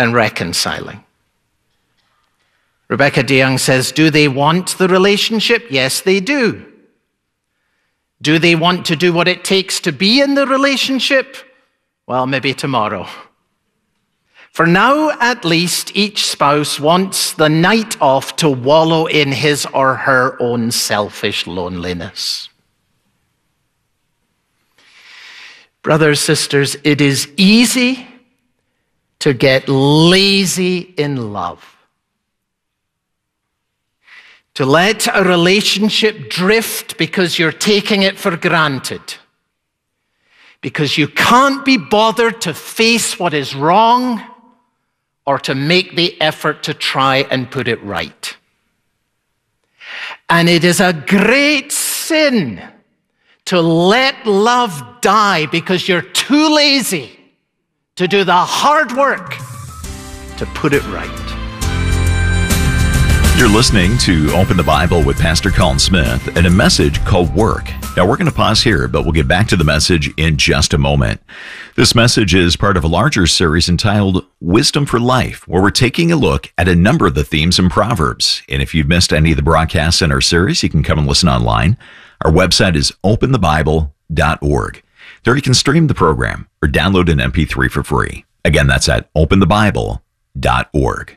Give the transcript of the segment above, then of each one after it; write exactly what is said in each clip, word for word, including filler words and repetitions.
and reconciling. Rebecca DeYoung says, do they want the relationship? Yes, they do. Do they want to do what it takes to be in the relationship? Well, maybe tomorrow. For now, at least, each spouse wants the night off to wallow in his or her own selfish loneliness. Brothers, sisters, it is easy to get lazy in love. To let a relationship drift because you're taking it for granted. Because you can't be bothered to face what is wrong or to make the effort to try and put it right. And it is a great sin to let love die because you're too lazy to do the hard work to put it right. You're listening to Open the Bible with Pastor Colin Smith and a message called Work. Now, we're going to pause here, but we'll get back to the message in just a moment. This message is part of a larger series entitled Wisdom for Life, where we're taking a look at a number of the themes in Proverbs. And if you've missed any of the broadcasts in our series, you can come and listen online. Our website is open the bible dot org. There you can stream the program or download an M P three for free. Again, that's at open the bible dot org.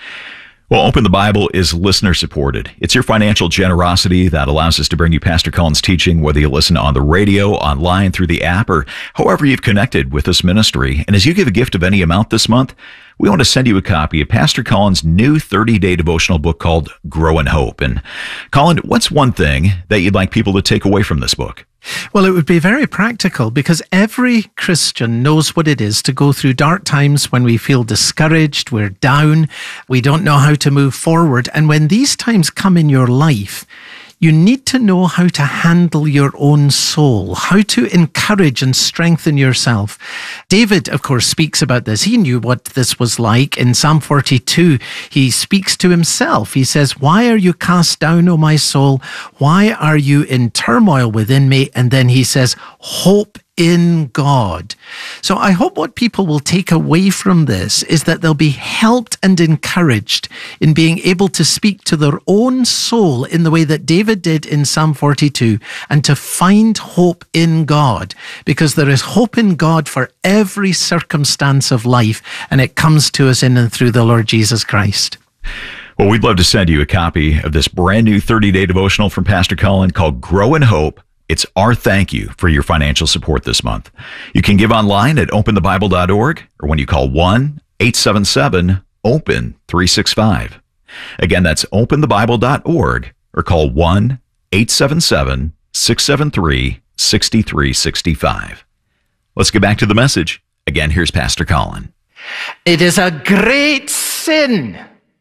Well, Open the Bible is listener supported. It's your financial generosity that allows us to bring you Pastor Colin's teaching, whether you listen on the radio, online, through the app, or however you've connected with this ministry. And as you give a gift of any amount this month, we want to send you a copy of Pastor Colin's new thirty-day devotional book called Grow in Hope. And Colin, what's one thing that you'd like people to take away from this book? Well, it would be very practical because every Christian knows what it is to go through dark times when we feel discouraged, we're down, we don't know how to move forward. And when these times come in your life, you need to know how to handle your own soul, how to encourage and strengthen yourself. David, of course, speaks about this. He knew what this was like. In Psalm forty-two, he speaks to himself. He says, "Why are you cast down, O my soul? Why are you in turmoil within me?" And then he says, "Hope in God." So I hope what people will take away from this is that they'll be helped and encouraged in being able to speak to their own soul in the way that David did in Psalm forty-two, and to find hope in God, because there is hope in God for every circumstance of life, and it comes to us in and through the Lord Jesus Christ. Well, we'd love to send you a copy of this brand new thirty-day devotional from Pastor Colin called Grow in Hope. It's our thank you for your financial support this month. You can give online at open the bible dot org or when you call one eight seven seven open three six five. Again, that's open the bible dot org or call one eight seven seven six seven three six three six five. Let's get back to the message. Again, here's Pastor Colin. It is a great sin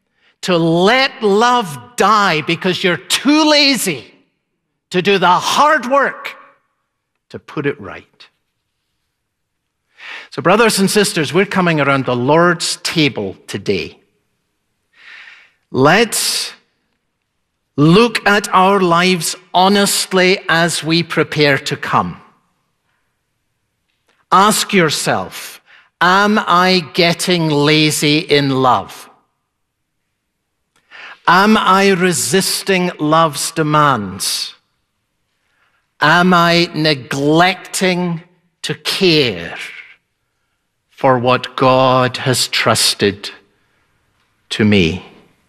to let love die because you're too lazy to do the hard work to put it right. So, brothers and sisters, we're coming around the Lord's table today. Let's look at our lives honestly as we prepare to come. Ask yourself, am I getting lazy in love? Am I resisting love's demands? Am I neglecting to care for what God has trusted to me?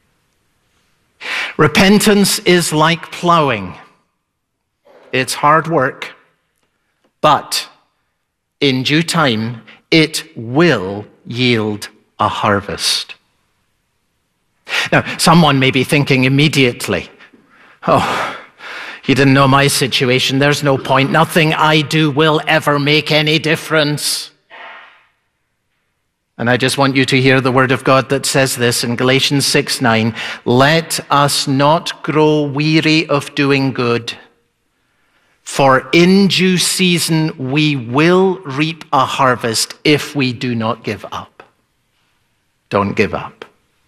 Repentance is like plowing. It's hard work, but in due time, it will yield a harvest. Now, someone may be thinking immediately, oh, you didn't know my situation. There's no point. Nothing I do will ever make any difference. And I just want you to hear the word of God that says this in Galatians six nine. Let us not grow weary of doing good, for in due season we will reap a harvest if we do not give up. Don't give up.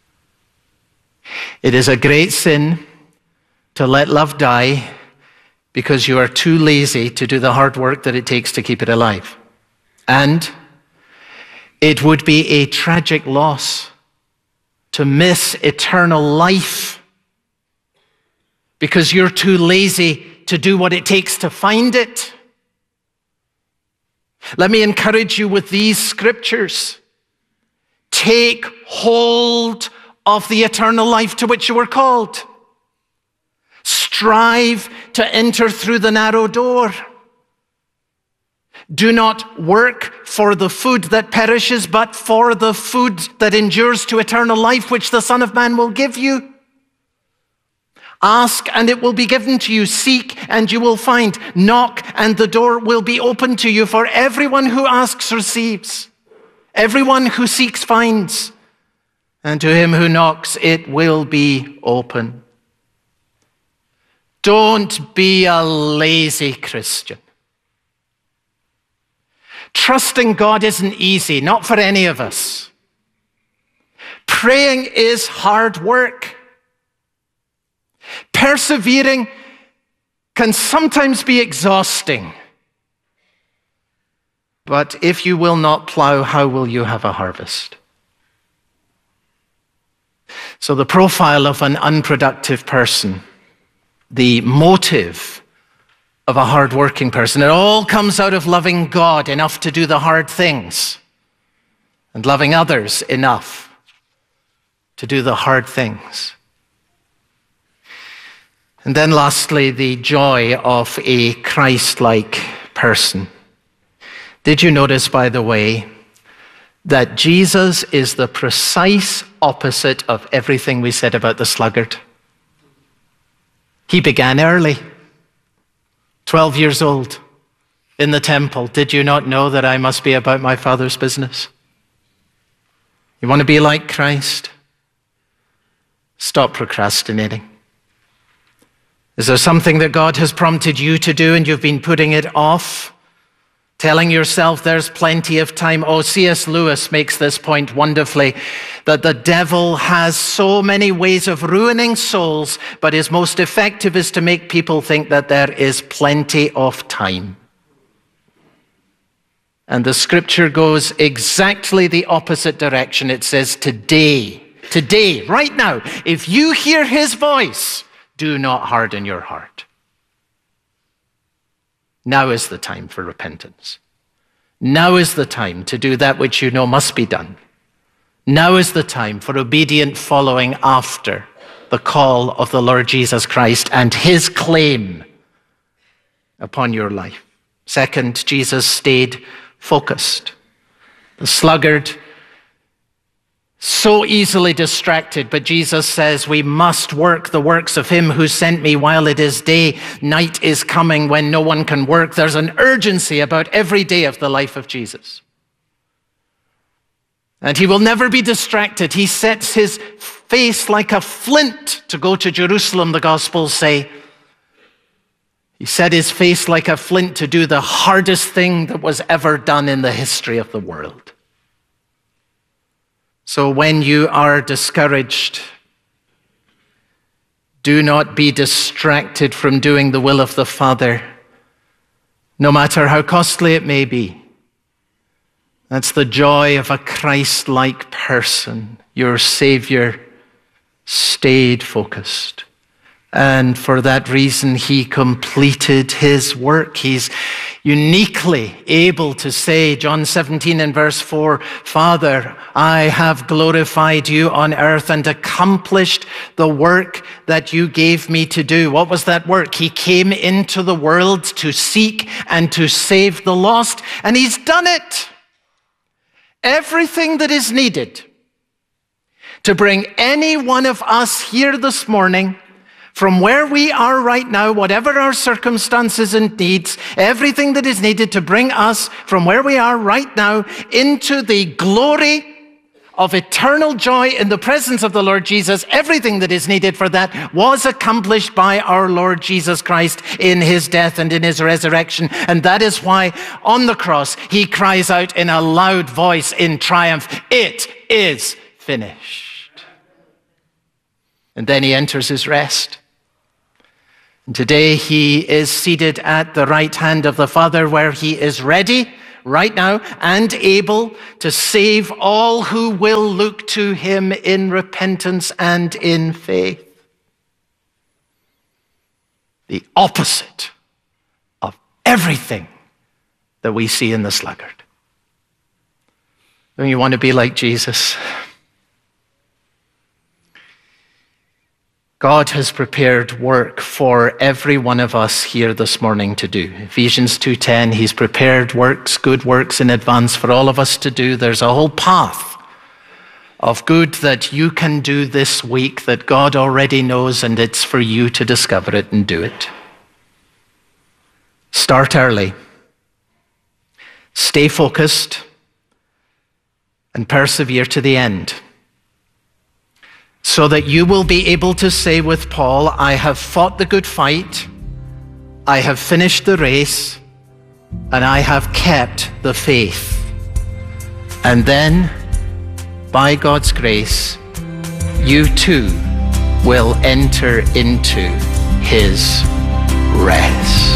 It is a great sin to let love die because you are too lazy to do the hard work that it takes to keep it alive. And It would be a tragic loss to miss eternal life because you're too lazy to do what it takes to find it. Let me encourage you with these scriptures. Take hold of the eternal life to which you were called. Strive to enter through the narrow door. Do not work for the food that perishes, but for the food that endures to eternal life, which the Son of Man will give you. Ask, and it will be given to you. Seek, and you will find. Knock, and the door will be opened to you. For everyone who asks receives. Everyone who seeks finds. And to him who knocks, it will be open. Don't be a lazy Christian. Trusting God isn't easy, not for any of us. Praying is hard work. Persevering can sometimes be exhausting. But if you will not plow, how will you have a harvest? So the profile of an unproductive person, the motive of a hard-working person, it all comes out of loving God enough to do the hard things and loving others enough to do the hard things. And then lastly, the joy of a Christ-like person. Did you notice, by the way, that Jesus is the precise opposite of everything we said about the sluggard? He began early, twelve years old, in the temple. Did you not know that I must be about my Father's business? You want to be like Christ? Stop procrastinating. Is there something that God has prompted you to do and you've been putting it off? Telling yourself there's plenty of time. Oh, C S Lewis makes this point wonderfully, that the devil has so many ways of ruining souls, but his most effective is to make people think that there is plenty of time. And the scripture goes exactly the opposite direction. It says, today, today, right now, if you hear his voice, do not harden your heart. Now is the time for repentance. Now is the time to do that which you know must be done. Now is the time for obedient following after the call of the Lord Jesus Christ and his claim upon your life. Second, Jesus stayed focused. The sluggard, so easily distracted, but Jesus says we must work the works of him who sent me while it is day. Night is coming when no one can work. There's an urgency about every day of the life of Jesus. And he will never be distracted. He sets his face like a flint to go to Jerusalem, the Gospels say. He set his face like a flint to do the hardest thing that was ever done in the history of the world. So when you are discouraged, do not be distracted from doing the will of the Father, no matter how costly it may be. That's the joy of a Christ-like person. Your Savior stayed focused. And for that reason, he completed his work. He's uniquely able to say, John seventeen and verse four, Father, I have glorified you on earth and accomplished the work that you gave me to do. What was that work? He came into the world to seek and to save the lost, and he's done it. Everything that is needed to bring any one of us here this morning from where we are right now, whatever our circumstances and needs, everything that is needed to bring us from where we are right now into the glory of eternal joy in the presence of the Lord Jesus, everything that is needed for that was accomplished by our Lord Jesus Christ in his death and in his resurrection. And that is why on the cross, he cries out in a loud voice in triumph, it is finished. And then he enters his rest. And today he is seated at the right hand of the Father, where he is ready, right now and able to save all who will look to him in repentance and in faith. The opposite of everything that we see in the sluggard. Don't you want to be like Jesus? God has prepared work for every one of us here this morning to do. Ephesians two ten, he's prepared works, good works in advance for all of us to do. There's a whole path of good that you can do this week that God already knows, and it's for you to discover it and do it. Start early. Stay focused and persevere to the end, so that you will be able to say with Paul, I have fought the good fight, I have finished the race, and I have kept the faith. And then, by God's grace, you too will enter into his rest.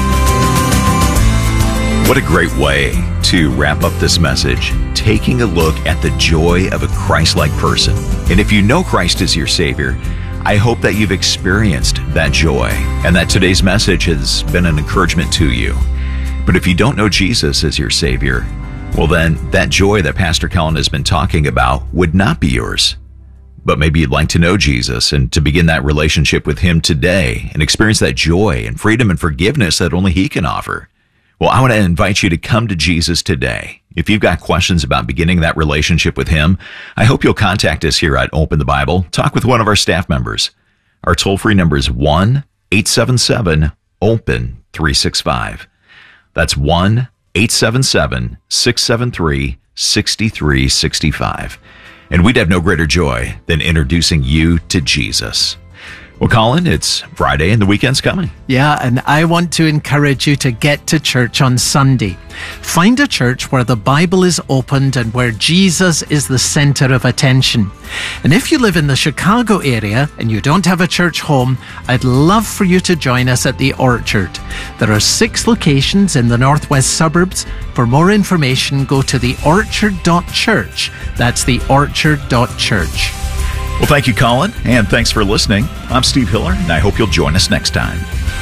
What a great way to wrap up this message, taking a look at the joy of a Christ-like person. And if you know Christ as your Savior, I hope that you've experienced that joy and that today's message has been an encouragement to you. But if you don't know Jesus as your Savior, well then, that joy that Pastor Colin has been talking about would not be yours. But maybe you'd like to know Jesus and to begin that relationship with him today and experience that joy and freedom and forgiveness that only he can offer. Well, I want to invite you to come to Jesus today. If you've got questions about beginning that relationship with him, I hope you'll contact us here at Open the Bible. Talk with one of our staff members. Our toll-free number is one eight seven seven open three six five. That's one eight seven seven six seven three six three six five. And we'd have no greater joy than introducing you to Jesus. Well, Colin, it's Friday and the weekend's coming. Yeah, and I want to encourage you to get to church on Sunday. Find a church where the Bible is opened and where Jesus is the center of attention. And if you live in the Chicago area and you don't have a church home, I'd love for you to join us at the Orchard. There are six locations in the northwest suburbs. For more information, go to the orchard dot church. That's the orchard dot church. Well, thank you, Colin, and thanks for listening. I'm Steve Hiller, and I hope you'll join us next time.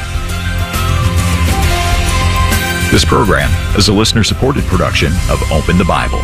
This program is a listener-supported production of Open the Bible.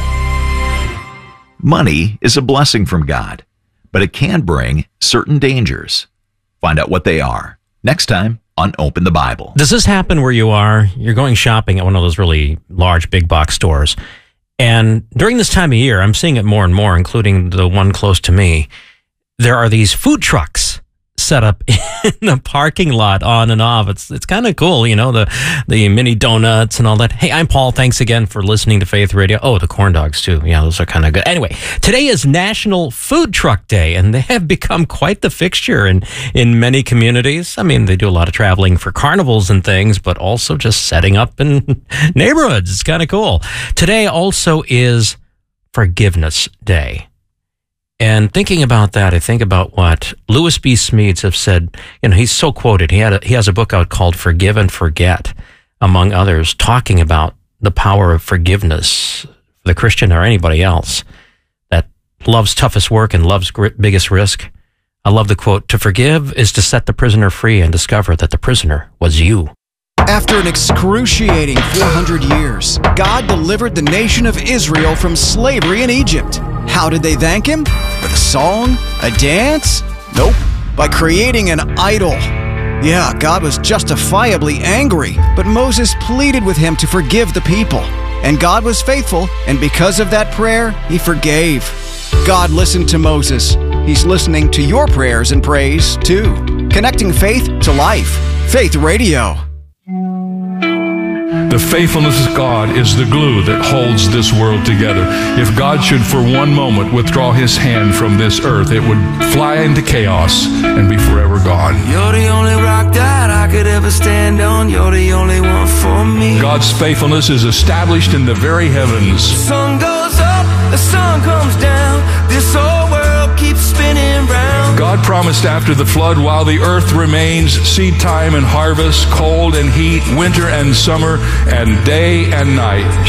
Money is a blessing from God, but it can bring certain dangers. Find out what they are next time on Open the Bible. Does this happen where you are? You're going shopping at one of those really large big box stores, and during this time of year, I'm seeing it more and more, including the one close to me. There are these food trucks set up in the parking lot on and off. It's it's kind of cool, you know, the the mini donuts and all that. Hey, I'm Paul. Thanks again for listening to Faith Radio. Oh, the corn dogs too. Yeah, those are kind of good. Anyway, today is National Food Truck Day, and they have become quite the fixture in, in many communities. I mean, they do a lot of traveling for carnivals and things, but also just setting up in neighborhoods. It's kind of cool. Today also is Forgiveness Day. And thinking about that, I think about what Lewis B. Smedes have said. You know, he's so quoted. He had a, he has a book out called Forgive and Forget, among others, talking about the power of forgiveness for the Christian or anybody else that loves toughest work and loves gr- biggest risk. I love the quote, "To forgive is to set the prisoner free and discover that the prisoner was you." After an excruciating four hundred years, God delivered the nation of Israel from slavery in Egypt. How did they thank him? With a song? A dance? Nope. By creating an idol. Yeah, God was justifiably angry, but Moses pleaded with him to forgive the people. And God was faithful, and because of that prayer, he forgave. God listened to Moses. He's listening to your prayers and praise, too. Connecting faith to life. Faith Radio. The faithfulness of God is the glue that holds this world together. If God should for one moment withdraw his hand from this earth, it would fly into chaos and be forever gone. You're the only rock that I could ever stand on. You're the only one for me. God's faithfulness is established in the very heavens. The sun goes up, the sun comes down. This whole world keeps spinning round. God promised after the flood, while the earth remains, seed time and harvest, cold and heat, winter and summer, and day and night